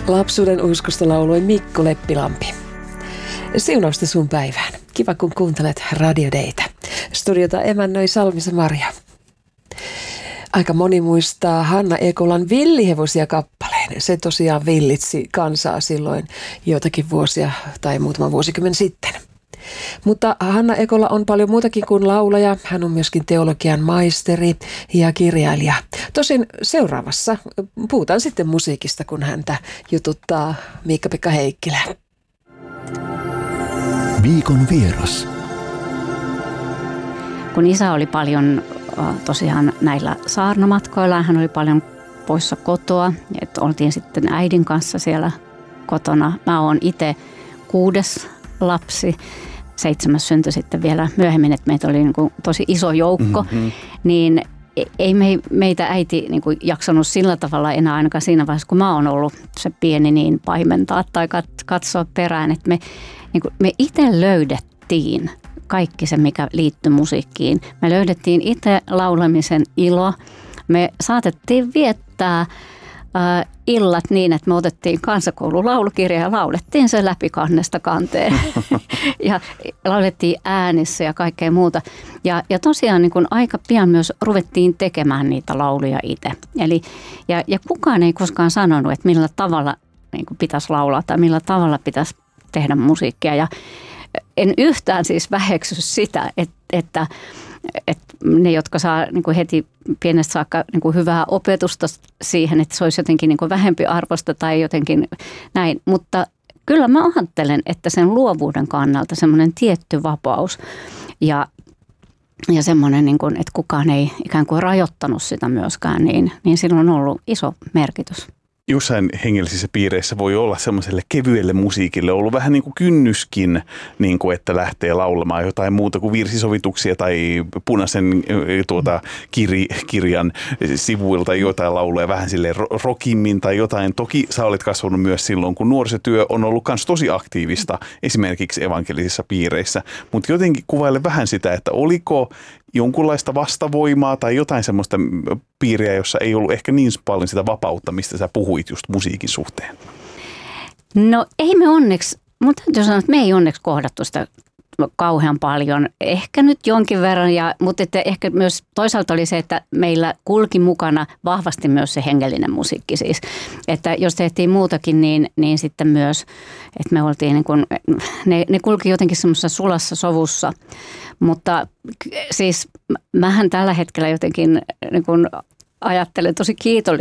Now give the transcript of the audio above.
Lapsuuden uskosta lauloi Mikko Leppilampi. Siunausta sun päivään. Kiva kun kuuntelet Radio Daytä. Studiota emännöi Salmisa Marja. Aika moni muistaa Hanna Ekolan Villihevosia kappaleen. Se tosiaan villitsi kansaa silloin joitakin vuosia tai muutama vuosikymmen sitten. Mutta Hanna Ekola on paljon muutakin kuin laulaja. Hän on myöskin teologian maisteri ja kirjailija. Tosin seuraavassa puhutaan sitten musiikista, kun häntä jututtaa Miikka-Pekka Heikkilä. Viikon vieras. Kun isä oli paljon tosiaan näillä saarnamatkoilla, hän oli paljon poissa kotoa, että oltiin sitten äidin kanssa siellä kotona. Mä oon itse 6. lapsi, 7. syntyi sitten vielä myöhemmin, että meitä oli niin kuin tosi iso joukko, niin ei meitä äiti niin kuin jaksanut sillä tavalla enää ainakaan siinä vaiheessa, kun mä oon ollut se pieni, niin paimentaa tai katsoa perään, että me itse löydettiin kaikki se, mikä liittyi musiikkiin. Me löydettiin itse laulamisen ilo. Me saatettiin viettää illat niin, että me otettiin kansakoulun laulukirja ja laulettiin se läpi kannesta kanteen. Ja laulettiin äänissä ja kaikkea muuta. Ja tosiaan niin kun aika pian myös ruvettiin tekemään niitä lauluja itse. Ja kukaan ei koskaan sanonut, että millä tavalla niin kun pitäisi laulaa tai millä tavalla pitäisi tehdä musiikkia. Ja en yhtään siis väheksy sitä, että ne, jotka saa niin kuin heti pienestä saakka niin kuin hyvää opetusta siihen, että se olisi jotenkin niin kuin vähempi arvosta tai jotenkin näin. Mutta kyllä mä ajattelen, että sen luovuuden kannalta semmoinen tietty vapaus ja semmoinen, niin kuin, että kukaan ei ikään kuin rajoittanut sitä myöskään, niin sillä on ollut iso merkitys. Jossain hengellisissä piireissä voi olla semmoiselle kevyelle musiikille ollut vähän niin kuin kynnyskin, niin kuin että lähtee laulamaan jotain muuta kuin virsisovituksia tai punaisen kirjan sivuilta jotain lauluja vähän silleen rockimmin tai jotain. Toki sä olet kasvanut myös silloin, kun nuorisotyö on ollut myös tosi aktiivista esimerkiksi evankelisissa piireissä, mutta jotenkin kuvaile vähän sitä, että oliko jonkunlaista vastavoimaa tai jotain semmoista piiriä, jossa ei ollut ehkä niin paljon sitä vapautta, mistä sä puhuit just musiikin suhteen? No ei me onneksi, mutta täytyy sanoa, että me ei onneksi kohdattu sitä kauhean paljon. Ehkä nyt jonkin verran, mutta että ehkä myös toisaalta oli se, että meillä kulki mukana vahvasti myös se hengellinen musiikki siis. Että jos tehtiin muutakin, niin sitten myös, että me oltiin niin kuin, ne kulki jotenkin semmoisessa sulassa sovussa. Mutta siis mähän tällä hetkellä jotenkin niin kuin ajattelen tosi kiitollisena